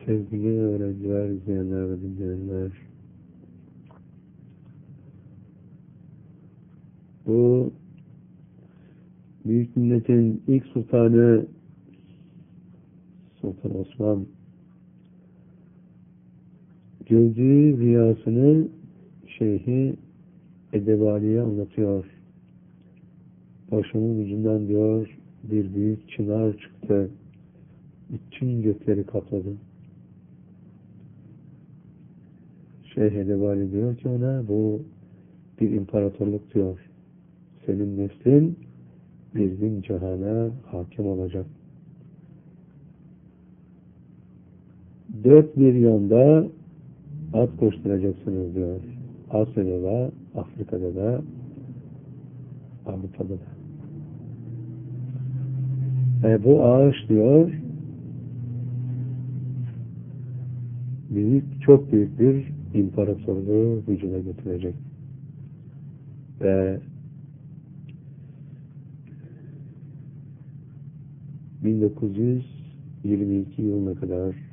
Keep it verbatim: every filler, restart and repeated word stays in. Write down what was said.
Sevgili öğrenciler, izleyenler ve dinleyenler, bu büyük milletin ilk sultanı Sultan Osman gördüğü rüyasını Şeyh-i Edebali'ye anlatıyor. Başımın ucundan diyor bir büyük çınar çıktı. Bütün gökleri kapladı. Şeyh Edebali diyor ki ona, bu bir imparatorluk diyor. Senin neslin bir gün cihana hakim olacak. Dört bir yanda at koşturacaksınız diyor. Asya'da da, Afrika'da da, Avrupa'da da. E bu ağaç diyor, büyük, çok büyük bir imparatorluğu vücuda getirecek. Ve bin dokuz yüz yirmi iki yılına kadar